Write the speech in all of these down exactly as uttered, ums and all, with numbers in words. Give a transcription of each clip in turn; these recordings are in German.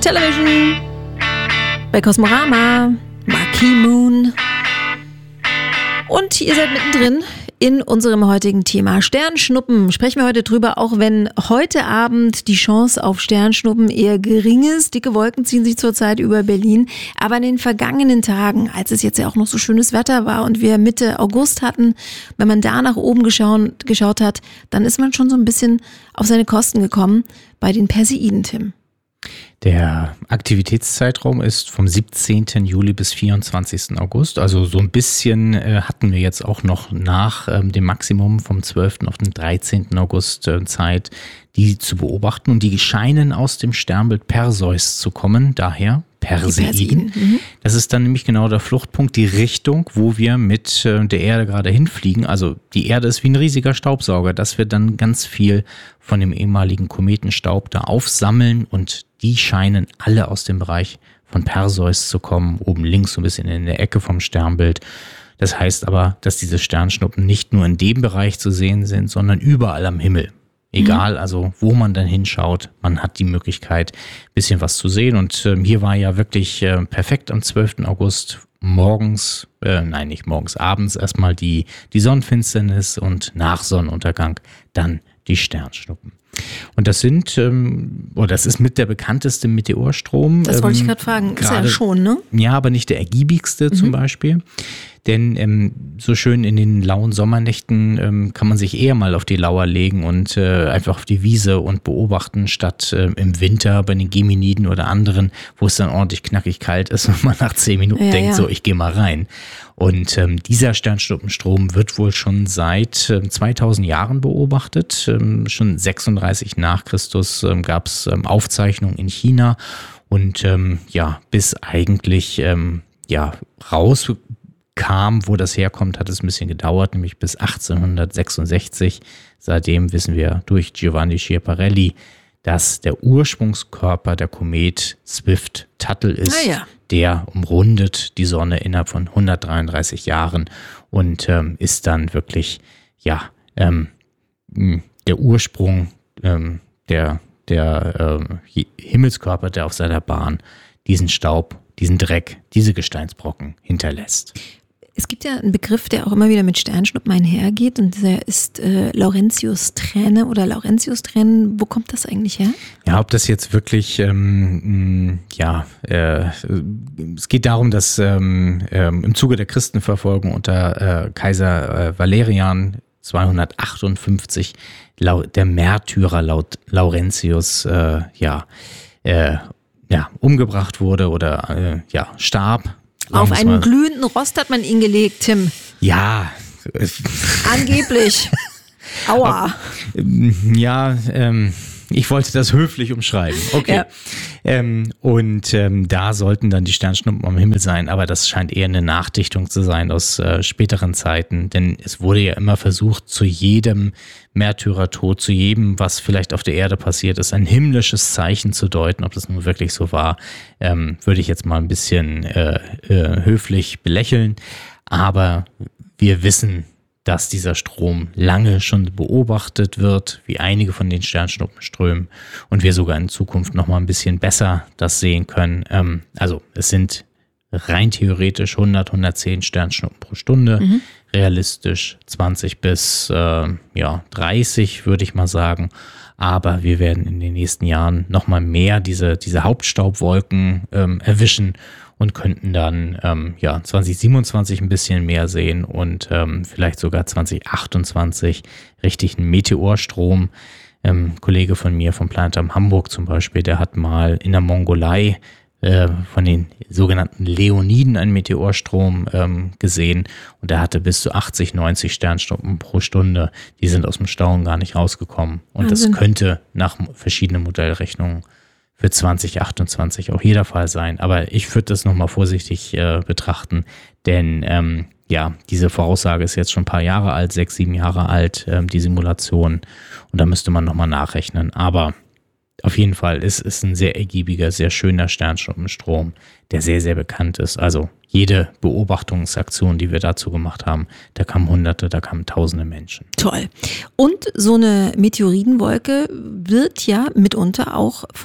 Television bei Cosmorama, Marquee Moon. Und ihr seid mittendrin in unserem heutigen Thema Sternschnuppen. Sprechen wir heute drüber, auch wenn heute Abend die Chance auf Sternschnuppen eher gering ist. Dicke Wolken ziehen sich zurzeit über Berlin. Aber in den vergangenen Tagen, als es jetzt ja auch noch so schönes Wetter war und wir Mitte August hatten, wenn man da nach oben geschaut, geschaut hat, dann ist man schon so ein bisschen auf seine Kosten gekommen bei den Perseiden, Tim. Der Aktivitätszeitraum ist vom siebzehnten Juli bis vierundzwanzigsten August. Also so ein bisschen äh, hatten wir jetzt auch noch nach ähm, dem Maximum vom zwölften auf den dreizehnten August äh, Zeit, die zu beobachten. Und die scheinen aus dem Sternbild Perseus zu kommen, daher Perseiden. Mhm. Das ist dann nämlich genau der Fluchtpunkt, die Richtung, wo wir mit äh, der Erde gerade hinfliegen. Also die Erde ist wie ein riesiger Staubsauger, dass wir dann ganz viel von dem ehemaligen Kometenstaub da aufsammeln, und die scheinen alle aus dem Bereich von Perseus zu kommen, oben links so ein bisschen in der Ecke vom Sternbild. Das heißt aber, dass diese Sternschnuppen nicht nur in dem Bereich zu sehen sind, sondern überall am Himmel. Egal, also wo man dann hinschaut, man hat die Möglichkeit, ein bisschen was zu sehen. Und äh, hier war ja wirklich äh, perfekt am zwölften August morgens, äh, nein nicht morgens, abends erstmal die, die Sonnenfinsternis und nach Sonnenuntergang dann die Sternschnuppen. Und das sind, ähm, oder das ist mit der bekannteste Meteorstrom. Das wollte ähm, ich gerade fragen, ist ja schon, ne? Ja, aber nicht der ergiebigste mhm. zum Beispiel. Denn ähm, so schön in den lauen Sommernächten ähm, kann man sich eher mal auf die Lauer legen und äh, einfach auf die Wiese und beobachten, statt äh, im Winter bei den Geminiden oder anderen, wo es dann ordentlich knackig kalt ist und man nach zehn Minuten ja, denkt, ja. so, ich gehe mal rein. Und ähm, dieser Sternschnuppenstrom wird wohl schon seit ähm, zweitausend Jahren beobachtet. Ähm, schon sechsunddreißig nach Christus ähm, gab es ähm, Aufzeichnungen in China. Und ähm, ja, bis eigentlich ähm, ja raus kam, wo das herkommt, hat es ein bisschen gedauert, nämlich bis achtzehnhundertsechsundsechzig. Seitdem wissen wir durch Giovanni Schiaparelli, dass der Ursprungskörper der Komet Swift-Tuttle ist. Ah, ja. Der umrundet die Sonne innerhalb von hundertdreiunddreißig Jahren und ähm, ist dann wirklich ja ähm, der Ursprung ähm, der, der äh, Himmelskörper, der auf seiner Bahn diesen Staub, diesen Dreck, diese Gesteinsbrocken hinterlässt. Es gibt ja einen Begriff, der auch immer wieder mit Sternschnuppen einhergeht, und der ist äh, Laurentius-Träne oder Laurentius-Tränen. Wo kommt das eigentlich her? Ja, ob das jetzt wirklich, ähm, ja, äh, es geht darum, dass ähm, äh, im Zuge der Christenverfolgung unter äh, Kaiser äh, Valerian zweihundertachtundfünfzig der Märtyrer laut Laurentius, äh, ja, äh, ja, umgebracht wurde oder äh, ja, starb. Auf einen glühenden Rost hat man ihn gelegt, Tim. Ja. Angeblich. Aua. Ja, ähm, ich wollte das höflich umschreiben. Okay. Ja. Ähm, und ähm, da sollten dann die Sternschnuppen am Himmel sein, aber das scheint eher eine Nachdichtung zu sein aus äh, späteren Zeiten, denn es wurde ja immer versucht, zu jedem Märtyrertod, zu jedem, was vielleicht auf der Erde passiert ist, ein himmlisches Zeichen zu deuten. Ob das nun wirklich so war, ähm, würde ich jetzt mal ein bisschen äh, äh, höflich belächeln, aber wir wissen, dass dieser Strom lange schon beobachtet wird, wie einige von den Sternschnuppenströmen, und wir sogar in Zukunft noch mal ein bisschen besser das sehen können. Ähm, also es sind rein theoretisch hundert, hundertzehn Sternschnuppen pro Stunde, mhm. realistisch zwanzig bis äh, ja, dreißig, würde ich mal sagen. Aber wir werden in den nächsten Jahren noch mal mehr diese, diese Hauptstaubwolken ähm, erwischen und könnten dann ähm, ja zwanzig siebenundzwanzig ein bisschen mehr sehen und ähm, vielleicht sogar zwanzig achtundzwanzig richtig einen Meteorstrom. Ähm, ein Kollege von mir vom Planetarium Hamburg zum Beispiel, der hat mal in der Mongolei äh, von den sogenannten Leoniden einen Meteorstrom ähm, gesehen, und der hatte bis zu achtzig, neunzig Sternschnuppen pro Stunde. Die sind aus dem Staunen gar nicht rausgekommen. Und Wahnsinn. Das könnte nach verschiedenen Modellrechnungen für zwanzig achtundzwanzig auch jeder Fall sein. Aber ich würde das nochmal vorsichtig äh, betrachten, denn ähm, ja, diese Voraussage ist jetzt schon ein paar Jahre alt, sechs, sieben Jahre alt, ähm, die Simulation. Und da müsste man nochmal nachrechnen. Aber auf jeden Fall ist es ein sehr ergiebiger, sehr schöner Sternschnuppenstrom, der sehr, sehr bekannt ist. Also jede Beobachtungsaktion, die wir dazu gemacht haben, da kamen Hunderte, da kamen Tausende Menschen. Toll. Und so eine Meteoritenwolke wird ja mitunter auch von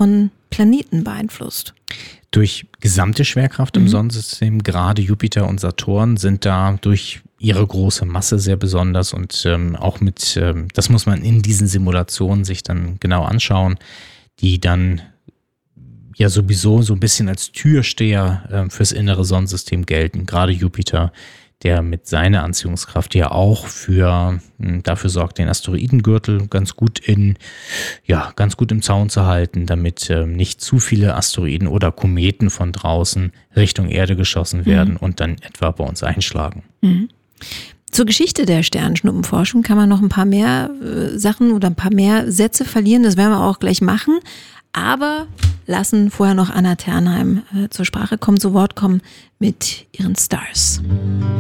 Planeten beeinflusst? Durch gesamte Schwerkraft im mhm. Sonnensystem, gerade Jupiter und Saturn sind da durch ihre große Masse sehr besonders und ähm, auch mit, ähm, das muss man in diesen Simulationen sich dann genau anschauen, die dann ja sowieso so ein bisschen als Türsteher äh, fürs innere Sonnensystem gelten. Gerade Jupiter, der mit seiner Anziehungskraft ja auch für mh, dafür sorgt, den Asteroidengürtel ganz gut in ja ganz gut im Zaun zu halten, damit äh, nicht zu viele Asteroiden oder Kometen von draußen Richtung Erde geschossen werden mhm. und dann etwa bei uns einschlagen. Mhm. Zur Geschichte der Sternschnuppenforschung kann man noch ein paar mehr äh, Sachen oder ein paar mehr Sätze verlieren. Das werden wir auch gleich machen. Aber lassen vorher noch Anna Ternheim äh, zur Sprache kommen, zu Wort kommen mit ihren Stars.